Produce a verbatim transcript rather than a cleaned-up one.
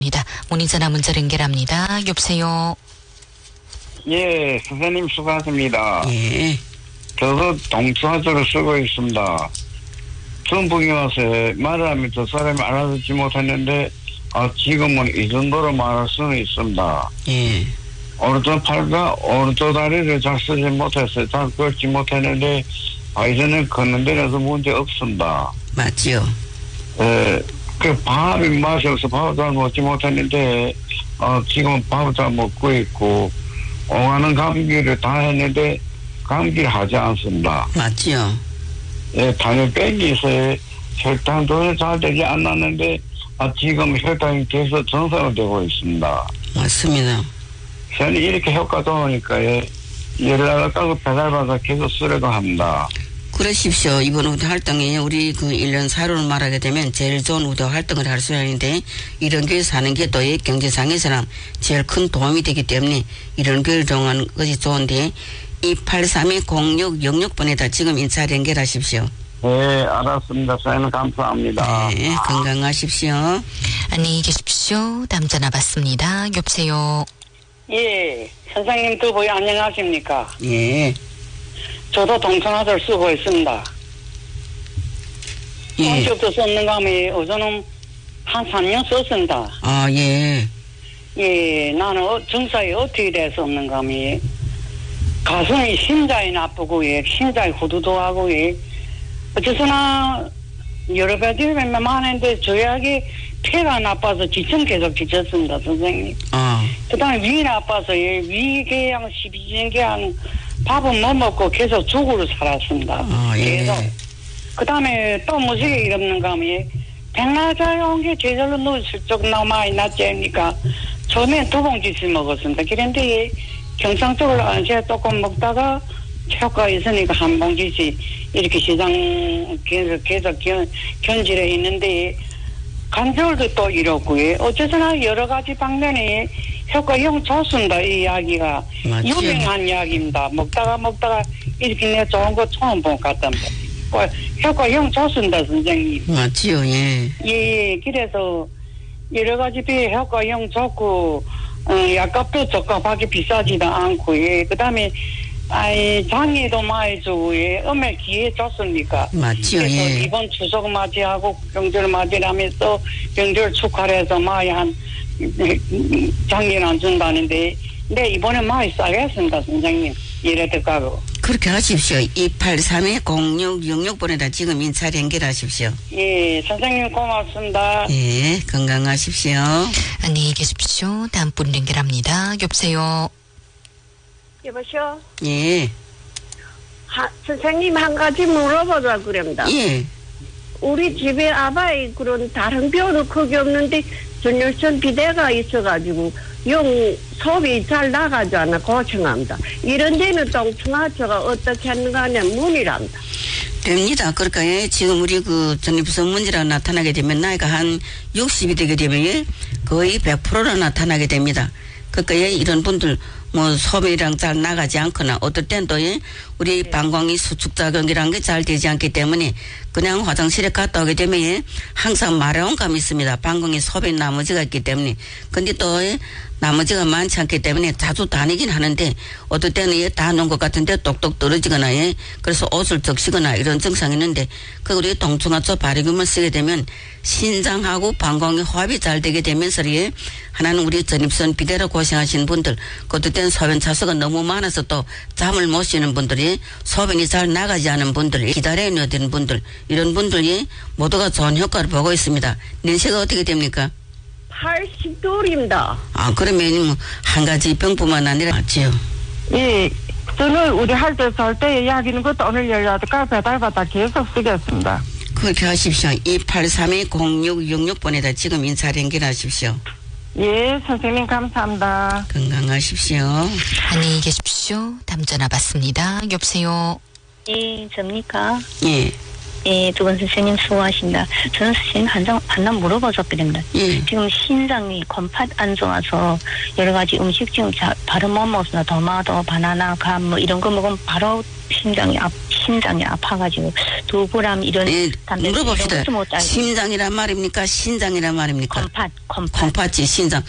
문의전화 문자 연결합니다. 여보세요. 예, 선생님 수고하십니다. 예. 저도 동투하자를 쓰고 있습니다. 전북에 와서 말을 하면 저 사람이 알아듣지 못했는데 아, 지금은 이 정도로 말할 수는 있습니다. 예. 오른쪽 팔과 오른쪽 다리를 잘 쓰지 못했어요. 잘 걷지 못했는데 아, 이전에 걷는 데라도 문제 없습니다. 맞죠. 예, 그 밥이 맛이 없어 밥을 잘 먹지 못했는데 어, 지금 밥을 잘 먹고 있고 오가는 감기를 다 했는데 감기를 하지 않습니다. 맞죠. 예, 당뇨병이 있어요. 혈당도 잘 되지 않았는데 아, 지금 혈당이 계속 정상으로 되고 있습니다. 맞습니다. 저는 이렇게 효과 좋으니까 예, 연락하고 배달받아 계속 쓰려고 합니다. 그러십시오. 이번 우대 활동에 우리 그 일 년 사료를 말하게 되면 제일 좋은 우대 활동을 할 수 있는데 이런 교회 사는 게 또 경제상에서는 제일 큰 도움이 되기 때문에 이런 교회를 정하는 것이 좋은데 이팔삼 공육육육 번에다 지금 인사 연결하십시오. 네, 알았습니다. 사연 감사합니다. 네, 건강하십시오. 안녕히 계십시오. 다음 전화 받습니다. 여보세요. 예, 선생님 두 분 안녕하십니까? 예. 저도 동청화를 쓰고 있습니다. 예. 언제부터 썼는가 하면 저는 한 삼 년 썼습니다. 아, 예. 예, 나는 어, 증상이 어떻게 돼서 없는가 하면 가슴이 심장이 나쁘고 예, 심장이 후두두하고 예. 어째서나 여러 가지 많은데 저약이 폐가 나빠서 지청 계속 지쳤습니다, 선생님. 아. 그 다음에 위가 나빠서 예, 위궤양, 십이진궤양 밥은 못 먹고 계속 죽으로 살았습니다. 아, 예. 계속. 그 다음에 또 무엇이 이럽는가 하면 백나자 온 게 제절로 누웠을 쪽 너무 많이 낫지 않습니까? 처음에 두 봉지씩 먹었습니다. 그런데 경상적으로 제가 조금 먹다가 효과가 있으니까 한 봉지씩 이렇게 시장 계속 계속 견, 견질해 있는데 관절도 또 이렇고요. 어쨌거나 여러 가지 방면에 효과 영 좋습니다. 이 이야기가 맞죠. 유명한 이야기입니다. 먹다가 먹다가 이렇게 내 좋은 거 처음 본 것 같답니다. 효과 영 좋습니다, 선생님. 맞지요, 예. 예, 그래서 여러 가지 비 효과 영 좋고 어, 약값도 적합하게 비싸지도 않고 예. 그 다음에 아이 장애도 많이 주고 예. 음에 기회 좋습니까? 맞지요, 그래서 예. 이번 추석 맞이하고 명절 맞이하면서 명절 축하를 해서 많이 한 장애는 안 준다는데 네 이번에 많이 싸게 했습니다, 선생님. 이래도 가고. 그렇게 하십시오. 이팔삼 공육육육 번에다 지금 인사 연결하십시오. 예, 선생님 고맙습니다. 예, 건강하십시오. 안녕히 계십시오. 다음 분 연결합니다. 여보세요. 여보시오. 예. 하, 선생님 한 가지 물어보자 그럽니다. 예. 우리 집에 아바이 그런 다른 병은 크게 없는데 전율선 비대가 있어가지고 용 소비 잘 나가지 않아 고청합니다. 이런 데는 동충하처가 어떻게 하는가 하면 문의랍니다. 됩니다. 그러니까 예, 지금 우리 그 전립선 문제가 나타나게 되면 나이가 한 육십이 되게 되면 예, 거의 백 퍼센트나 나타나게 됩니다. 그러니까 예, 이런 분들 뭐 소비랑 잘 나가지 않거나 어떨 땐 또 예, 우리 방광이 수축작용이라는 게 잘 되지 않기 때문에 그냥 화장실에 갔다 오게 되면 예, 항상 마려운 감이 있습니다. 방광이 소비 나머지가 있기 때문에. 근데 또 예, 나머지가 많지 않기 때문에 자주 다니긴 하는데 어떨 때는 예, 다 놓은 것 같은데 똑똑 떨어지거나 예, 그래서 옷을 적시거나 이런 증상이 있는데 그 우리 동충하초 발효균을 쓰게 되면 신장하고 방광의 호흡이 잘 되게 되면서 예, 하나는 우리 전립선 비대로 고생하시는 분들 어떨 때는 소변 차수가 너무 많아서 또 잠을 못 쉬는 분들이 소변이 잘 나가지 않은 분들 기다려야 되는 분들 이런 분들이 모두가 좋은 효과를 보고 있습니다.年세가 어떻게 됩니까? 팔십돌입니다. 아, 그러면 뭐 한 가지 병뿐만 아니라 맞지요? 예, 저는 우리 할 때 살 때 이야기는 것도 오늘 열려니까 배달받아 계속 쓰겠습니다. 그렇게 하십시오. 이팔삼 공육육육 번에다 지금 인사 연결하십시오. 예, 선생님 감사합니다. 건강하십시오. 안녕히 계십시오. 다음 전화 받습니다. 여보세요. 예, 접니까? 예. 예, 두 분 선생님 수고하십니다. 저는 선생님 한장 한장 물어보셨거든요. 예. 지금 신장이 곰팥 안 좋아서 여러 가지 음식 지금 자, 바로 못 먹습니다. 도마도, 바나나, 감 뭐 이런 거 먹으면 바로 심장이 앞, 심장이 아파가지고 두 그램 이런 예, 담배 물어봅시다. 이런 것도 못 알고. 심장이란 말입니까? 신장이란 말입니까? 컴팥 컴팥 콩팥지 신장.